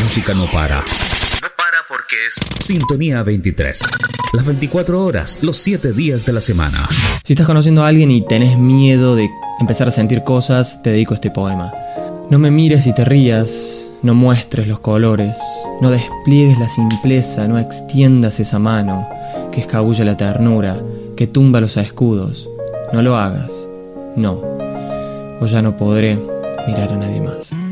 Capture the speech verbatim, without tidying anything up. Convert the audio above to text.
música no para. No para porque es Sintonía veintitrés. Las veinticuatro horas, los siete días de la semana. Si estás conociendo a alguien y tenés miedo de empezar a sentir cosas, te dedico este poema. No me mires y te rías, no muestres los colores, no despliegues la simpleza, no extiendas esa mano que escabulle la ternura, que tumba los escudos. No lo hagas, no, o ya no podré mirar a nadie más.